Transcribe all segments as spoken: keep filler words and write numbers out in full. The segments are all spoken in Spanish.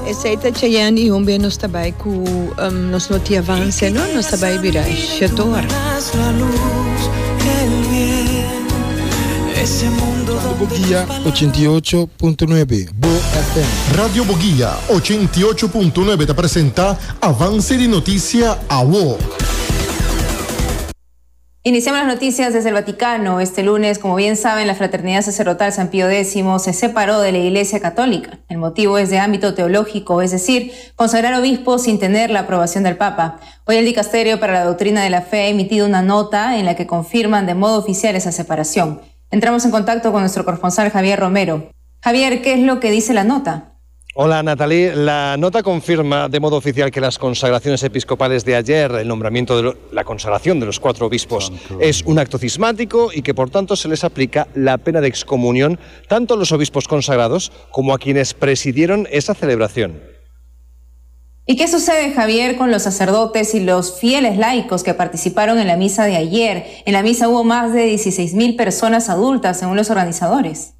Essaita Chayani y un bien nos tabay ku um, nos noti avance, ¿no? Nos tabay virai. Shator. Radio Boguía ochenta y ocho punto nueve Bo F M. Radio Boguía ochenta y ocho punto nueve te presenta Avance de Noticia a W O. Iniciamos las noticias desde el Vaticano. Este lunes, como bien saben, la Fraternidad Sacerdotal San Pío X se separó de la Iglesia Católica. El motivo es de ámbito teológico, es decir, consagrar obispos sin tener la aprobación del Papa. Hoy el Dicasterio para la Doctrina de la Fe ha emitido una nota en la que confirman de modo oficial esa separación. Entramos en contacto con nuestro corresponsal Javier Romero. Javier, ¿qué es lo que dice la nota? Hola Natalie, la nota confirma de modo oficial que las consagraciones episcopales de ayer, el nombramiento de lo, la consagración de los cuatro obispos es un acto cismático y que por tanto se les aplica la pena de excomunión tanto a los obispos consagrados como a quienes presidieron esa celebración. ¿Y qué sucede, Javier, con los sacerdotes y los fieles laicos que participaron en la misa de ayer? En la misa hubo más de dieciséis mil personas adultas, según los organizadores.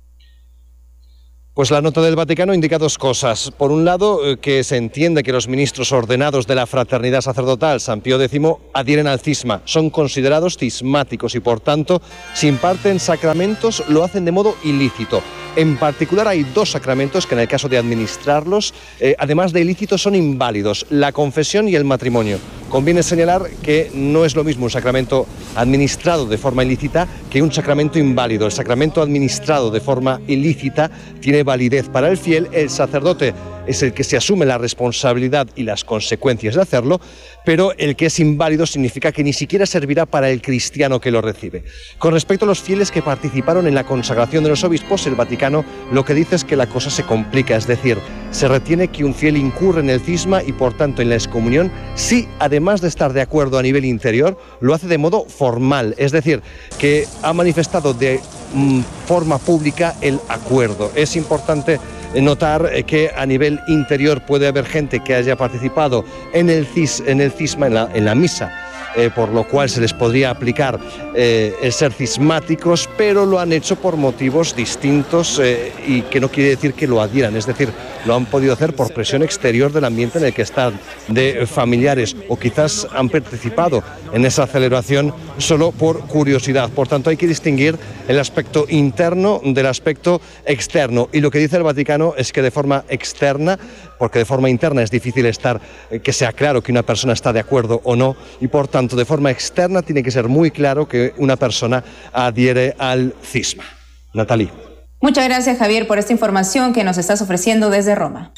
Pues la nota del Vaticano indica dos cosas. Por un lado, que se entiende que los ministros ordenados de la Fraternidad Sacerdotal San Pío X adhieren al cisma, son considerados cismáticos y por tanto, si imparten sacramentos, lo hacen de modo ilícito. En particular hay dos sacramentos que en el caso de administrarlos, eh, además de ilícitos, son inválidos, la confesión y el matrimonio. Conviene señalar que no es lo mismo un sacramento administrado de forma ilícita que un sacramento inválido. El sacramento administrado de forma ilícita tiene validez para el fiel, el sacerdote es el que se asume la responsabilidad y las consecuencias de hacerlo, pero el que es inválido significa que ni siquiera servirá para el cristiano que lo recibe. Con respecto a los fieles que participaron en la consagración de los obispos, el Vaticano lo que dice es que la cosa se complica, es decir, se retiene que un fiel incurre en el cisma y por tanto en la excomunión si, además de estar de acuerdo a nivel interior, lo hace de modo formal, es decir, que ha manifestado de mm, forma pública el acuerdo. Es importante notar que a nivel interior puede haber gente que haya participado en el, cis, en el cisma, en la, en la misa, eh, por lo cual se les podría aplicar eh, el ser cismáticos, pero lo han hecho por motivos distintos eh, y que no quiere decir que lo adhieran, es decir, lo han podido hacer por presión exterior del ambiente en el que están, de familiares, o quizás han participado en esa celebración solo por curiosidad. Por tanto, hay que distinguir el aspecto interno del aspecto externo. Y lo que dice el Vaticano es que de forma externa, porque de forma interna es difícil estar, que sea claro que una persona está de acuerdo o no, y por tanto de forma externa tiene que ser muy claro que una persona adhiere al cisma. Natalie. Muchas gracias, Javier, por esta información que nos estás ofreciendo desde Roma.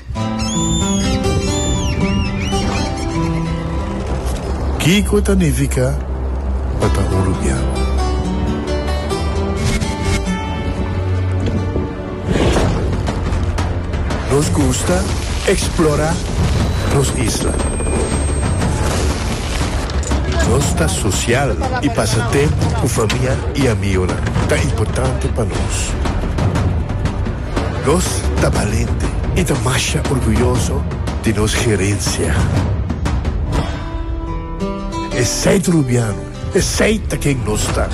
Kiko Tanifica Patagonia. Nos gusta explorar las islas. Nossa social e passatempo com família e amigos é importante para nós. Nós está valente e está mais orgulhoso de nossa gerência. Aceita o Rubiano, aceita quem nós está.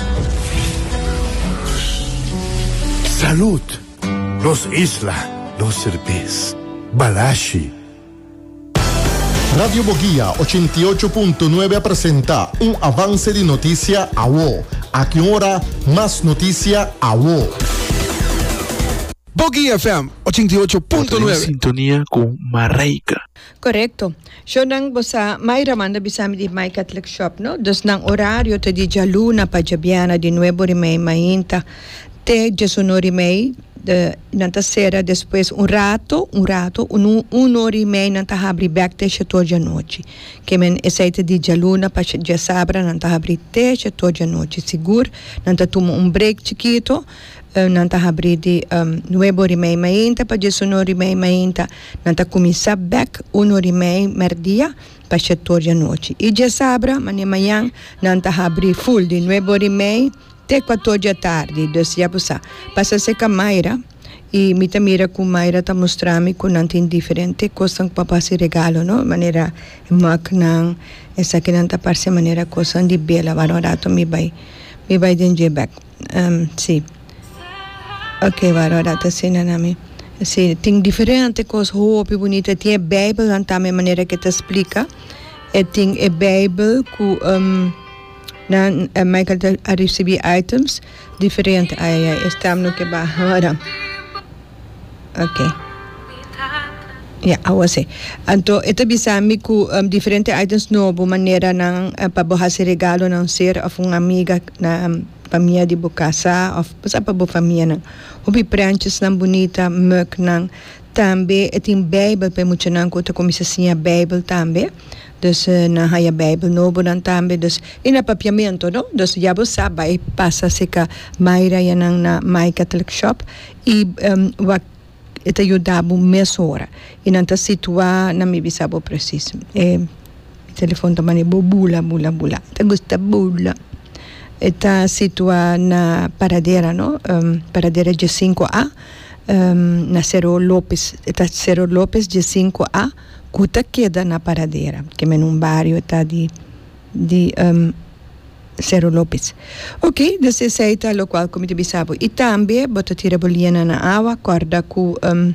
Saúde, nos isla, nos cerveza, balashi. Radio Boguía ochenta y ocho punto nueve presenta un avance de noticia a W O. A que hora más noticia a W O. Boguía F M ochenta y ocho punto nueve. Sintonía con Marreika. Correcto. Yo nang bosa Mayra manda bisami di My Catholic Shop, no? Dus nang horario te di Jaluna pa Jabiana di Nuevo Rimei Mainta te Jesuno Rimei de nanta sera depois um rato um rato um um hora e meia nanta abri back te setor de noite que men essaita de jaluna para de sabra nanta abri te setor de noite seguro nanta toma um break chiquito nanta abri de um, nueve hora e meia mainta para dezoito hora e meia mainta nanta começar back uma hora e meia merdia para setor de noite e de sabra manhã nanta abri full de nueve hora e meia até quatro da tarde, dus já passa. Passa se com a Mayra e me mira com Mayra tá mostrando que não tem diferente coisa que papai se regalo, não? Maneira macnang essa que não tá parece maneira coisa de bela, varorato me vai me vai dentro back. Um, sim. Ok, varorato sim nami. Sim, tem diferente coisas roupa bonita. Tem a Bíblia também, a maneira que te explica. E tem a Bíblia que um, na Michael a receber items diferentes. Ai, ai, estamos no que vai agora. Ok. Ja, yeah, assim. Então, ito bisami ko um, diferentes items novo maneira ng uh, pabuhasi regalo ng ser of uma amiga na um, pamilya di bukasa of basta pa bu família ng hubi pranches ng bonita muk ng tambe eting Bible pe mucho ng ko to komisa siya Bible tambe. Dus uh, na haya Bible novo ng tambe dus inapapiamento no dus yabo sabay pasa sika Mayra yan ng na My Catholic Shop i um, wak ita ayudabo mes hora e não está situado na minha bisabo preciso é o telefone também é bula bula bula tá gosta bula está situado na paradeira no um, paradeira G cinco A um, na Cerro Lopes está Cerro Lopes G cinco A cuta queda na paradeira que é num bairro está de de um, Cerro Lopes. Ok, dezesseis lo qual come ti bisabo. E também bota tira boliana na água, corda com um,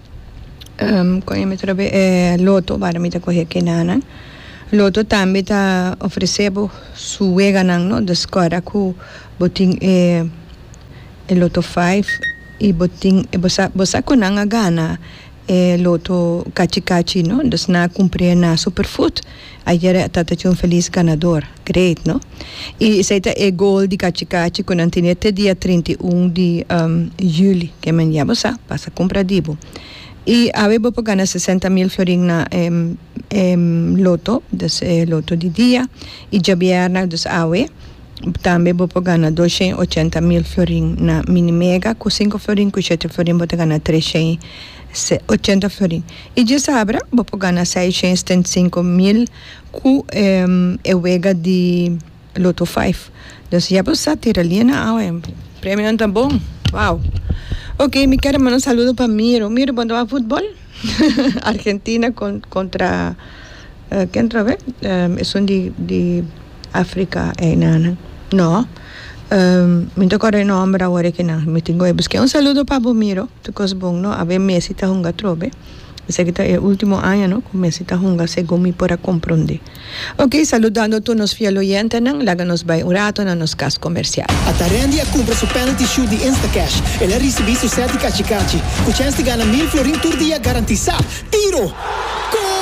um, como me trobe é loto, para me ta correr que nana. Loto também ta oferecebo suega nang no, descorda com boting é e loto cinco e boting e bosa bosa com nanga gana. E loto cachi cachi no, dus na cumprir na superfood. Ayer tata tinha um feliz ganador, great, no? E esse é gol de cachi cachi com antinete dia trinta e um de um, julho, que me llamo sa, passa comprar dibo. E aveva por ganhar sessenta mil florin na em, em, loto, dus eh, loto de dia, e jabiarna dus awe. Também vou ganhar duzentos e oitenta mil florin na mini mega, com cinco florin, com sete florin vou ganhar trezentos e oitenta florin. E de sabra vou ganhar seiscentos e setenta e cinco mil com um, a wega de loto cinco. Então já você tira ali na água, prêmio não tá bom? Uau! Ok, me quero mandar um saludo para Miro. Miro, quando vai futebol? Argentina con, contra uh, quem trabe? Um, é de de África é nana. No. Um, me tocou o nome agora que não me tenho buscar um saludo para Bomiro, tu coisa bom, no? A ver Messi tá hunga trobe. Esse que é o último ano, no? Com Messi tá hunga segundo me para compreender. Ok, saludando todos os fiel oyentes, não? Laga nos vai um rato na nos cas comercial. A Tarendia compra su penalty shoot de Instacash. Ele recebe su sete cachi cachi. Com chance de ganhar mil florin por dia garantizado. Tiro!